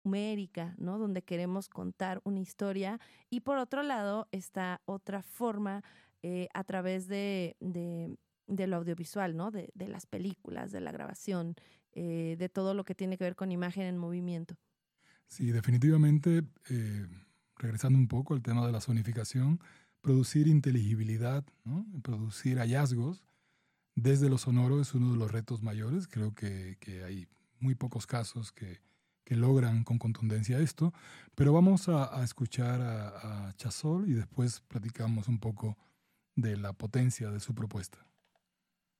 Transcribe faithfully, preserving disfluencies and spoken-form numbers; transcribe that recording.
numérica, ¿no? Donde queremos contar una historia. Y por otro lado está otra forma eh, a través de, de, de lo audiovisual, ¿no? De, de las películas, de la grabación, eh, de todo lo que tiene que ver con imagen en movimiento. Sí, definitivamente, eh, regresando un poco al tema de la zonificación, producir inteligibilidad, ¿no? Producir hallazgos desde lo sonoro es uno de los retos mayores. Creo que, que hay muy pocos casos que, que logran con contundencia esto, pero vamos a, a escuchar a, a Chazol y después platicamos un poco de la potencia de su propuesta.